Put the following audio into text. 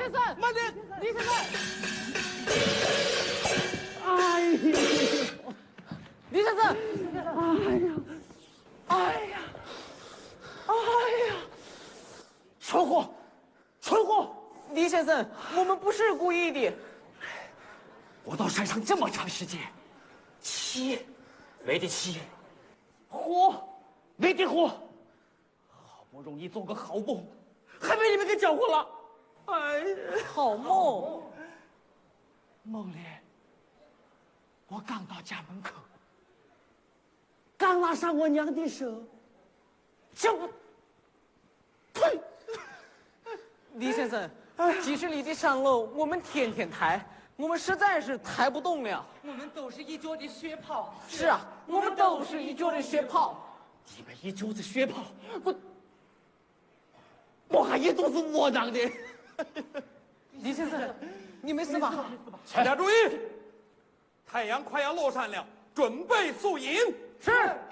先生， 慢点， 李先生。 哎呀， 李先生， 哎呀，车祸，车祸！ 李先生，我们不是故意的。 我到山上这么长时间，起没得起，活没得活，好不容易做个好梦，还被你们给搅和了。哎呀， 好梦。 梦里，我刚到家门口，刚拉上我娘的手，就呸！ 李先生，几十里的山路，我们天天抬，我们实在是抬不动了。 我们都是一脚的血泡。 是啊，我们都是一脚的血泡。 你们一肚子血泡，我还一肚子窝囊的。 李先生，你没事吧？ 大家注意，太阳快要落山了，准备宿营。 是。